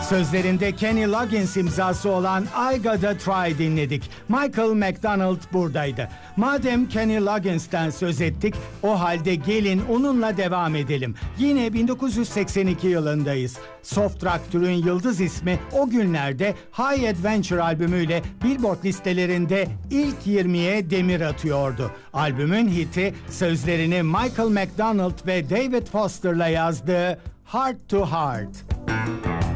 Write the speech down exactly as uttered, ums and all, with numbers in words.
Sözlerinde Kenny Loggins imzası olan I Gotta Try dinledik. Michael McDonald buradaydı. Madem Kenny Loggins'ten söz ettik, o halde gelin onunla devam edelim. Yine bin dokuz yüz seksen iki yılındayız. Soft rock türün yıldız ismi o günlerde High Adventure albümüyle Billboard listelerinde ilk yirmiye demir atıyordu. Albümün hiti sözlerini Michael McDonald ve David Foster'la yazdığı Heart to Heart.